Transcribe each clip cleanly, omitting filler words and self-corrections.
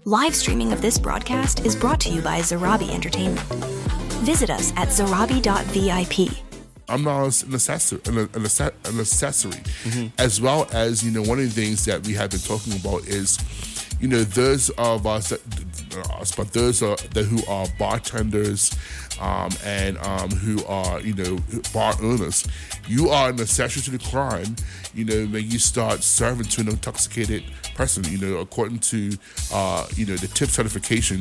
Live streaming of this broadcast is brought to you by Zarabi Entertainment. Visit us at zarabi.vip. I'm not an accessory, as well as, one of the things that we have been talking about is, those of us but those who are bartenders and who are, bar owners, you are an accessory to the crime, when you start serving to an intoxicated person. According to, the TIP certification,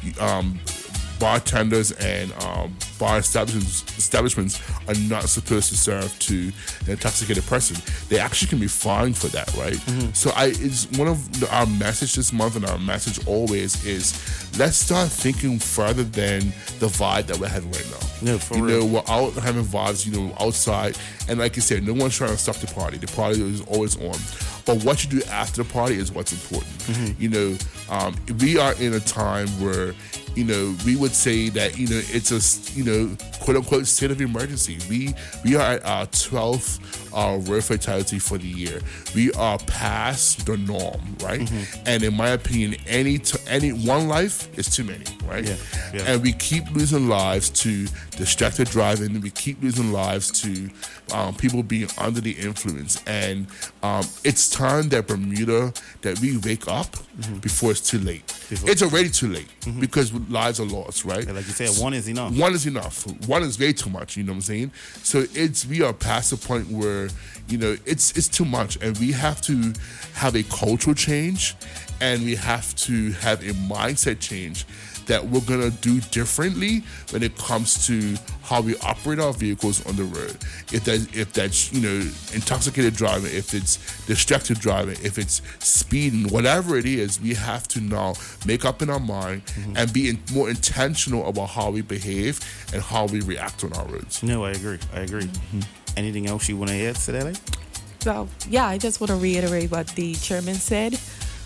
bartenders and bar establishments are not supposed to serve to an intoxicated person. They actually can be fined for that, right? So it's one of our message this month, and our message always is, let's start thinking further than the vibe that we're having right now. No, for real. We're out having vibes, outside, and like you said, no one's trying to stop the party. The party is always on. But what you do after the party is what's important. We are in a time where, we would say that, it's a, quote unquote state of emergency. We are at our 12th road fatality for the year. We are past the norm, right? And in my opinion, any one life is too many, right? Yeah. And we keep losing lives to distracted driving. We keep losing lives to people being under the influence. And it's time that Bermuda, that we wake up before it's too late. It's already too late because lives are lost, right? Like you said, one is enough. One is enough. One is way too much, you know what I'm saying? So we are past the point where, it's too much, and we have to have a cultural change, and we have to have a mindset change that we're going to do differently when it comes to how we operate our vehicles on the road. If that's intoxicated driving, if it's distracted driving, if it's speeding, whatever it is, we have to now make up in our mind and be more intentional about how we behave and how we react on our roads. No, I agree. Anything else you want to add, Sadele? Well, yeah, I just want to reiterate what the chairman said.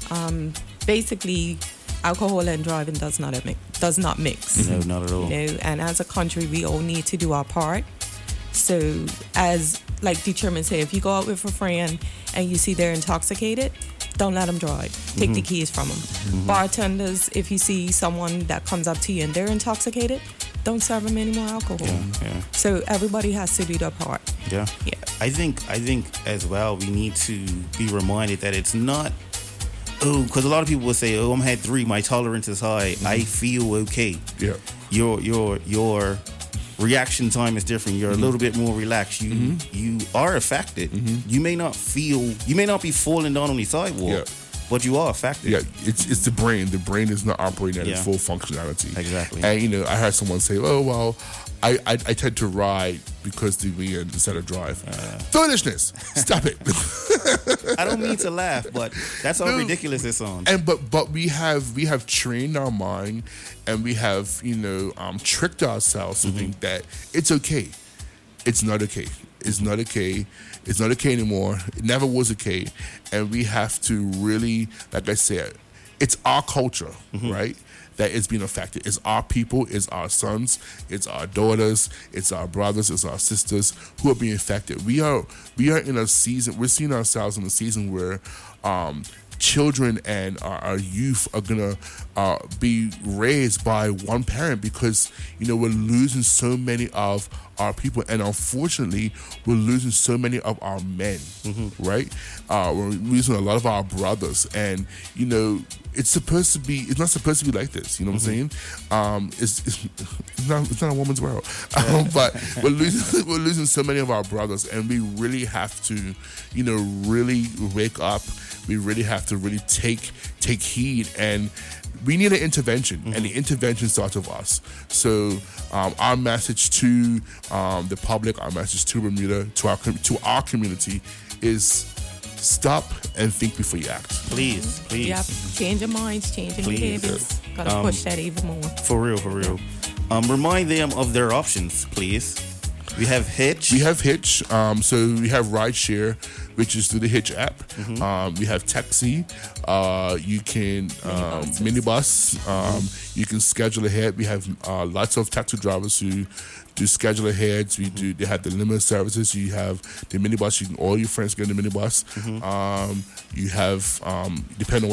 Basically, alcohol and driving does not mix. No, not at all. And as a country, we all need to do our part. So, as like the chairman said, if you go out with a friend and you see they're intoxicated, don't let them drive. Take the keys from them. Bartenders, if you see someone that comes up to you and they're intoxicated, don't serve them any more alcohol. Yeah. So everybody has to do their part. Yeah. I think as well, we need to be reminded that it's not. Oh, because a lot of people will say, "Oh, I'm had 3. My tolerance is high. I feel okay." Yeah. Your reaction time is different. You're a little bit more relaxed. You are affected. You may not be falling down on the sidewalk, but you are affected. Yeah, it's the brain. The brain is not operating at its full functionality. Exactly. And I heard someone say, "Oh, well, I tend to ride because the wind instead of drive." Foolishness! Stop it. I don't mean to laugh, but that's how ridiculous it sounds. And but we have trained our mind, and we have tricked ourselves to think that it's okay. It's not okay. It's not okay. It's not okay anymore. It never was okay. And we have to really, like I said, it's our culture, right, that is being affected. It's our people, it's our sons, it's our daughters, it's our brothers, it's our sisters who are being affected. We are in a season, we're seeing ourselves in a season where children and our youth are gonna be raised by one parent because we're losing so many of our people, and unfortunately we're losing so many of our men, right? We're losing a lot of our brothers, and it's not supposed to be like this. You know what I'm saying? It's not a woman's world, but we're losing so many of our brothers, and we really have to really wake up. We really have to really take heed, and we need an intervention, and the intervention starts with us. So our message to the public, our message to Bermuda, to our community is stop and think before you act. Please. Yep. Change your minds, change your behaviors. Gotta push that even more. For real. Remind them of their options, please. We have Hitch. So we have Rideshare, which is through the Hitch app. We have Taxi. You can minibus. You can schedule ahead. We have lots of taxi drivers who do schedule ahead. They have the limo services. You have the minibus. All your friends get in the minibus. You have depending on